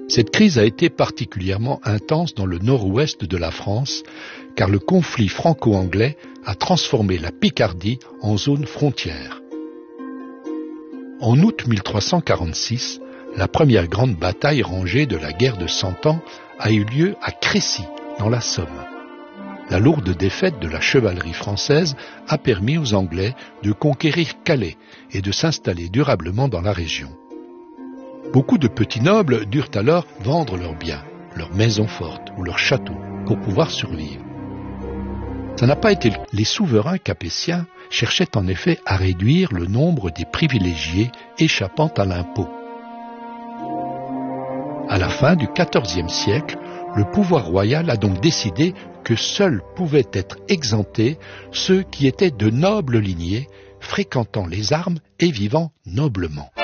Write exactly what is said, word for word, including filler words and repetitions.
Cette crise a été particulièrement intense dans le nord-ouest de la France, car le conflit franco-anglais a transformé la Picardie en zone frontière. En août mille trois cent quarante-six, la première grande bataille rangée de la guerre de Cent Ans a eu lieu à Crécy, dans la Somme. La lourde défaite de la chevalerie française a permis aux Anglais de conquérir Calais et de s'installer durablement dans la région. Beaucoup de petits nobles durent alors vendre leurs biens, leurs maisons fortes ou leurs châteaux pour pouvoir survivre. Ça n'a pas été le cas. Les souverains capétiens cherchaient en effet à réduire le nombre des privilégiés échappant à l'impôt. À la fin du quatorzième siècle, le pouvoir royal a donc décidé que seuls pouvaient être exemptés ceux qui étaient de nobles lignées, fréquentant les armes et vivant noblement.